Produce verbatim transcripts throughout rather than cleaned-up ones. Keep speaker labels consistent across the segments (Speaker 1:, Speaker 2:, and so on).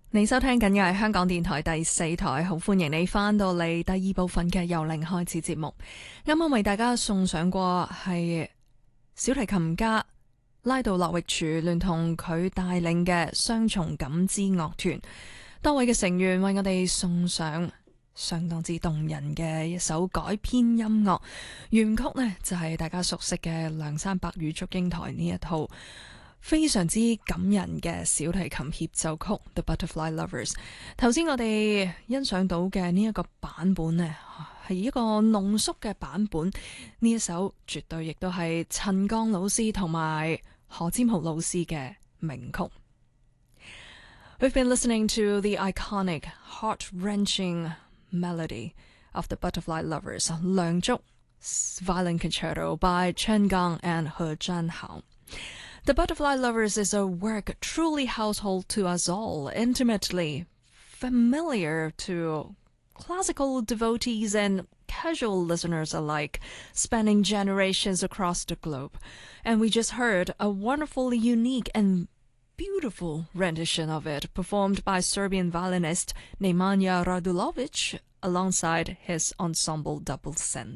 Speaker 1: 你收聽緊嘅係香港電台第四台，好歡迎你翻到嚟第二部分嘅由零開始節目。啱啱為大家送上過係小提琴家拉杜洛域柱聯同佢帶領嘅雙重感知樂團，多位嘅成員為我哋送上相當之動人嘅一首改編音樂，原曲呢就係大家熟悉嘅梁山伯與祝英台呢一套非常之感人嘅小提琴協奏曲《The Butterfly Lovers》。頭先我哋欣賞到嘅呢一個版本呢，係一個濃縮嘅版本。呢一首絕對亦都係陳剛老師同埋何占豪老師嘅名曲。We've been listening to the iconic, heart-wrenching melody of The Butterfly Lovers, 梁祝 Violin Concerto by Chen Gang and He Zhanhao.The Butterfly Lovers is a work truly household to us all, intimately familiar to classical devotees and casual listeners alike, spanning generations across the globe. And we just heard a wonderfully unique and beautiful rendition of it, performed by Serbian violinist Nemanja Radulovic alongside his ensemble Double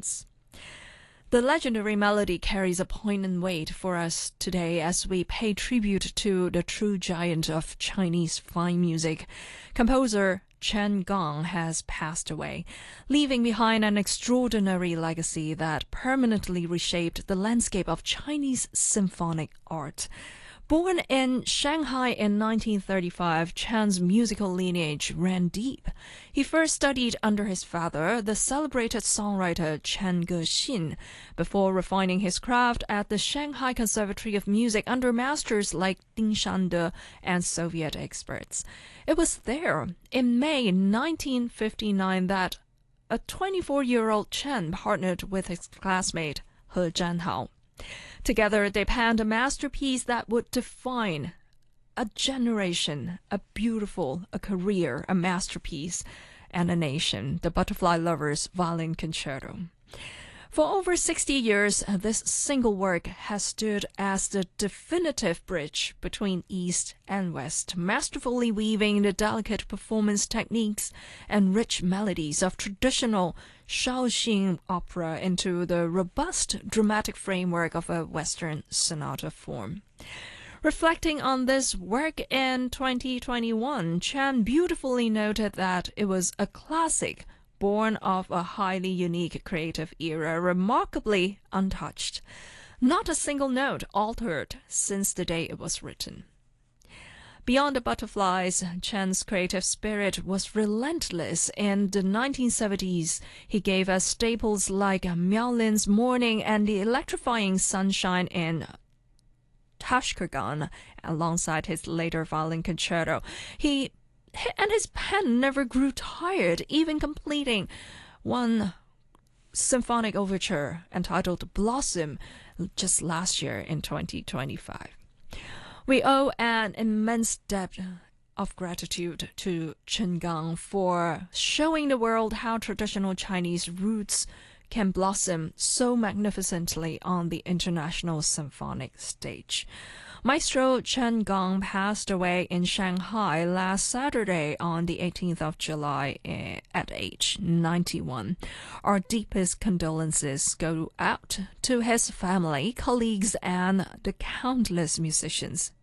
Speaker 1: Sense.The legendary melody carries a poignant weight for us today as we pay tribute to the true giant of Chinese fine music. Composer Chen Gang has passed away, leaving behind an extraordinary legacy that permanently reshaped the landscape of Chinese symphonic art.Born in Shanghai in nineteen thirty-five, Chen's musical lineage ran deep. He first studied under his father, the celebrated songwriter Chen Gexin, before refining his craft at the Shanghai Conservatory of Music under masters like Ding Shande and Soviet experts. It was there, in May nineteen fifty-nine, that a twenty-four-year-old Chen partnered with his classmate He Zhanhao.Together, they penned a masterpiece that would define a generation, a beautiful, a career, a masterpiece, and a nation, The Butterfly Lovers Violin Concerto. For over sixty years, this single work has stood as the definitive bridge between East and West, masterfully weaving the delicate performance techniques and rich melodies of traditional Shaoxing opera into the robust dramatic framework of a Western sonata form. Reflecting on this work in twenty twenty-one, Chen beautifully noted that it was a classic born of a highly unique creative era, remarkably untouched. Not a single note altered since the day it was written.Beyond the butterflies, Chen's creative spirit was relentless. In the nineteen seventies, he gave us staples like Miao Lin's Morning and the electrifying Sunshine in Tashkirgan, alongside his later violin concerto. He and his pen never grew tired, even completing one symphonic overture entitled Blossom just last year in twenty twenty-five.We owe an immense debt of gratitude to Chen Gang for showing the world how traditional Chinese roots can blossom so magnificently on the international symphonic stage. Maestro Chen Gang passed away in Shanghai last Saturday on the eighteenth of July at age ninety-one. Our deepest condolences go out to his family, colleagues, and the countless musicians